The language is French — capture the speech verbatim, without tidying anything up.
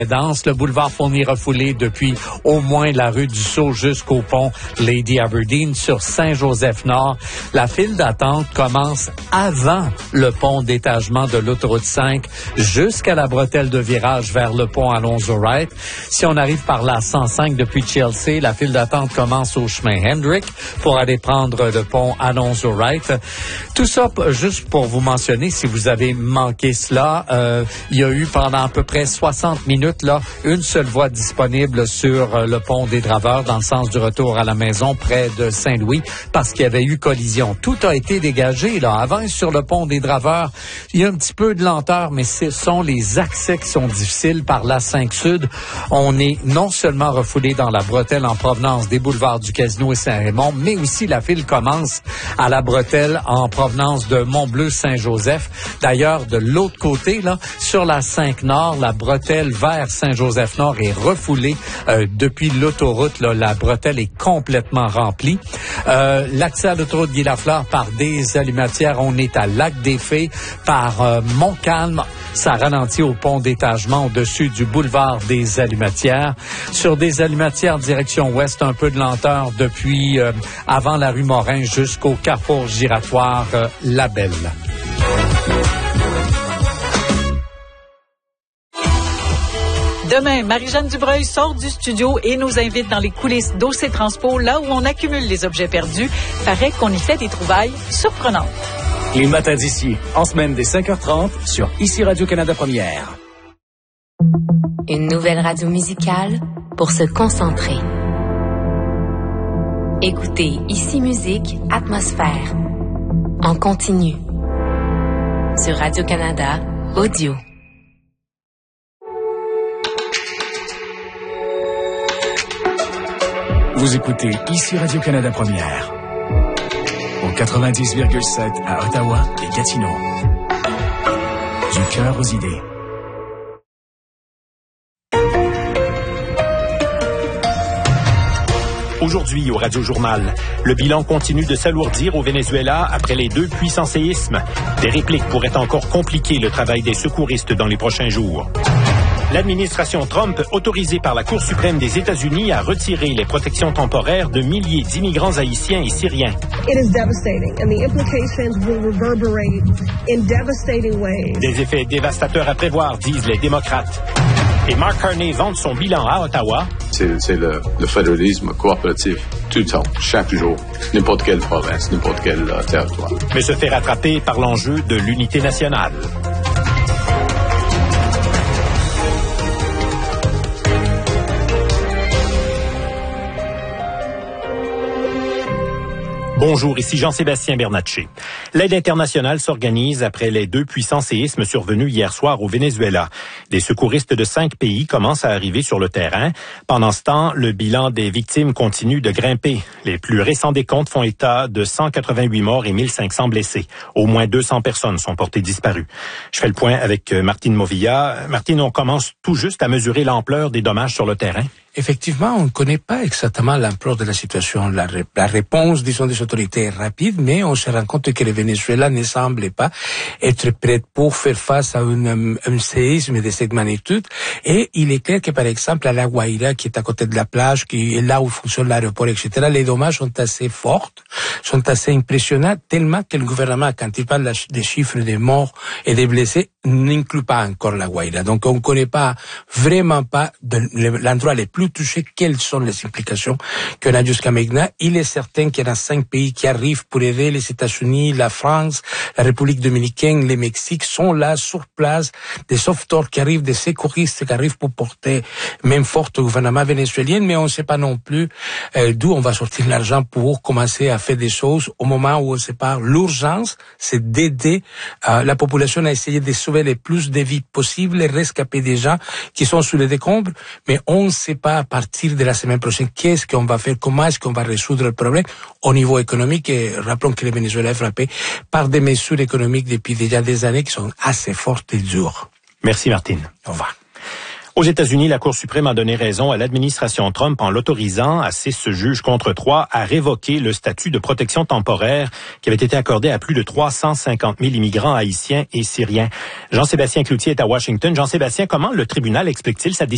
Danse, le boulevard Fournier refoulé depuis au moins la rue du Sceau jusqu'au pont Lady Aberdeen sur Saint-Joseph-Nord. La file d'attente commence avant le pont d'étagement de l'autoroute cinq jusqu'à la bretelle de virage vers le pont Alonzo Wright. Si on arrive par la cent cinq depuis Chelsea, la file d'attente commence au chemin Hendrick pour aller prendre le pont Alonzo Wright. Tout ça juste pour vous mentionner, si vous avez manqué cela, euh, il y a eu pendant à peu près soixante minutes là, une seule voie disponible sur euh, le pont des Draveurs dans le sens du retour à la maison près de Saint-Louis parce qu'il y avait eu collision. Tout a été dégagé là. Avant, sur le pont des Draveurs, il y a un petit peu de lenteur, mais ce sont les accès qui sont difficiles par la cinq Sud. On est non seulement refoulé dans la bretelle en provenance des boulevards du Casino et Saint-Raymond, mais aussi la file commence à la bretelle en provenance de Mont-Bleu-Saint-Joseph. D'ailleurs, de l'autre côté, là, sur la cinq Nord, la bretelle vers Saint-Joseph-Nord est refoulée euh, depuis l'autoroute. Là, la bretelle est complètement remplie. Euh, l'accès à l'autoroute Guy-Lafleur par des allumatières, on est à Lac-des-Fées. Par euh, Montcalm, ça ralentit au pont d'étagement au-dessus du boulevard des Allumatières. Sur des allumatières direction ouest, un peu de lenteur depuis euh, avant la rue Morin jusqu'au carrefour giratoire euh, La Belle. Demain, Marie-Jeanne Dubreuil sort du studio et nous invite dans les coulisses d'O C Transpo, là où on accumule les objets perdus. Paraît qu'on y fait des trouvailles surprenantes. Les matins d'ici, en semaine dès cinq heures trente, sur Ici Radio-Canada Première. Une nouvelle radio musicale pour se concentrer. Écoutez Ici Musique, Atmosphère. En continu. Sur Radio-Canada, audio. Vous écoutez Ici Radio-Canada Première. Au quatre-vingt-dix virgule sept à Ottawa et Gatineau. Du cœur aux idées. Aujourd'hui, au Radio-Journal, le bilan continue de s'alourdir au Venezuela après les deux puissants séismes. Des répliques pourraient encore compliquer le travail des secouristes dans les prochains jours. L'administration Trump, autorisée par la Cour suprême des États-Unis à retirer les protections temporaires de milliers d'immigrants haïtiens et syriens. It is devastating, and the implications will reverberate in devastating ways. Des effets dévastateurs à prévoir, disent les démocrates. Et Mark Carney vante son bilan à Ottawa. C'est, c'est le, le fédéralisme coopératif, tout le temps, chaque jour, n'importe quelle province, n'importe quel uh, territoire. Mais se fait rattraper par l'enjeu de l'unité nationale. Bonjour, ici Jean-Sébastien Bernatchez. L'aide internationale s'organise après les deux puissants séismes survenus hier soir au Venezuela. Des secouristes de cinq pays commencent à arriver sur le terrain. Pendant ce temps, le bilan des victimes continue de grimper. Les plus récents décomptes font état de cent quatre-vingt-huit morts et mille cinq cents blessés. Au moins deux cents personnes sont portées disparues. Je fais le point avec Martine Movilla. Martine, on commence tout juste à mesurer l'ampleur des dommages sur le terrain. Effectivement, on ne connaît pas exactement l'ampleur de la situation. La, la réponse, disons, des autorités est rapide, mais on se rend compte que le Venezuela ne semble pas être prêt pour faire face à une, un séisme de cette magnitude. Et il est clair que, par exemple, à La Guaira, qui est à côté de la plage, qui est là où fonctionne l'aéroport, et cetera, les dommages sont assez forts, sont assez impressionnants, tellement que le gouvernement, quand il parle des chiffres des morts et des blessés, n'inclut pas encore La Guaira. Donc, on ne connaît pas, vraiment pas, de, l'endroit le plus touché, quelles sont les implications qu'on a jusqu'à maintenant. Il est certain qu'il y en a cinq pays qui arrivent pour aider les États-Unis, la France, la République dominicaine, le Mexique, sont là sur place, des sauveteurs qui arrivent, des secouristes qui arrivent pour porter main forte au gouvernement vénézuélien, mais on ne sait pas non plus euh, d'où on va sortir l'argent pour commencer à faire des choses au moment où on sait pas. L'urgence, c'est d'aider euh, la population à essayer de sauver le plus de vies possibles, les rescapés des gens qui sont sous les décombres, mais on ne sait pas à partir de la semaine prochaine qu'est-ce qu'on va faire, comment est-ce qu'on va résoudre le problème au niveau économique. Et rappelons que le Venezuela est frappé par des mesures économiques depuis déjà des années qui sont assez fortes et dures. Merci Martine. Au revoir. Aux États-Unis, la Cour suprême a donné raison à l'administration Trump en l'autorisant, à six juges contre trois, à révoquer le statut de protection temporaire qui avait été accordé à plus de trois cent cinquante mille immigrants haïtiens et syriens. Jean-Sébastien Cloutier est à Washington. Jean-Sébastien, comment le tribunal explique-t-il sa décision?